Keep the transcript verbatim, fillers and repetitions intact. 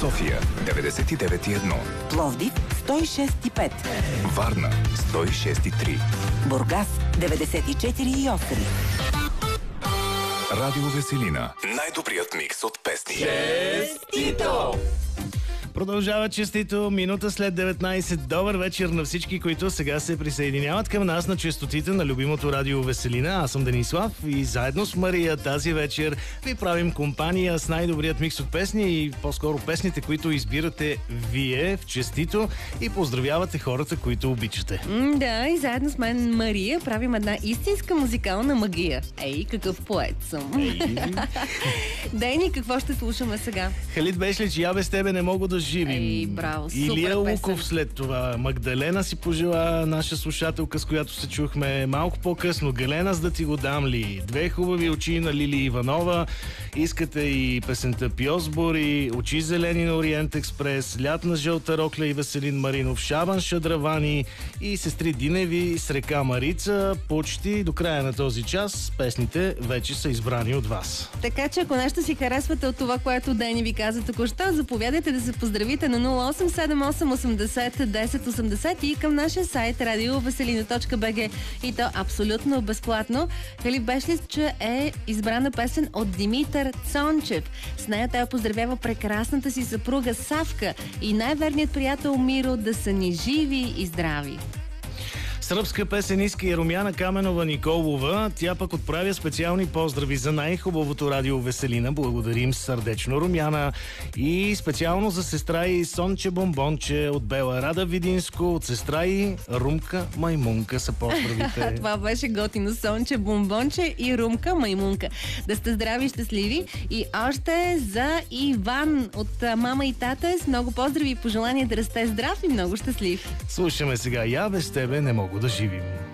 София деветдесет и девет и едно, Пловдив сто и шест и пет, Варна сто и шест и три, Бургас деветдесет и четири и осем. Радио Веселина. Най-добрият микс от песни. Честито! Продължава честито, минута след деветнайсет. Добър вечер на всички, които сега се присъединяват към нас на честотите на любимото радио Веселина. Аз съм Денислав и заедно с Мария тази вечер ви правим компания с най-добрият микс от песни и по-скоро песните, които избирате вие в честито и поздравявате хората, които обичате. М, да, и заедно с мен Мария правим една истинска музикална магия. Ей, какъв поет съм. Ей. Дени, какво ще слушаме сега? Халид Бешлич, я без тебе не мога да живим. Ей, браво, супер Илия песен. Луков след това. Магдалена си пожела, наша слушателка, с която се чухме малко по-късно. Галена, за да ти го дам ли? Две хубави очи на Лили Иванова. Искате и песента Пиосбори, Очи зелени на Ориент Експрес, Лятна жълта рокля и Веселин Маринов, Шабан Шадравани и Сестри Диневи с река Марица. Почти до края на този час песните вече са избрани от вас. Така че ако нещо си харесвате от това, което Дени ви каза току-що, заповядайте да се поздравите на нула осем седем осем осемдесет десет осемдесет и към нашия сайт радио веселина точка би джи, и то абсолютно безплатно. Халид Бешлич е избрана песен от Димитър Цончев. С нея той поздравява прекрасната си съпруга Савка и най-верният приятел Миро, да са ни живи и здрави. Сръбска песенистка и Румяна Каменова Николова. Тя пък отправя специални поздрави за най-хубавото радио Веселина. Благодарим сърдечно, Румяна. И специално за сестра и Сонче Бомбонче от Бела Рада Видинско, от сестра и Румка Маймунка са поздравите. Това беше готино. Сонче Бомбонче и Румка Маймунка. Да сте здрави и щастливи. И още за Иван от мама и тата с много поздрави и пожелания да расте здрав и много щастлив. Слушаме сега Я без тебе не мога да живим.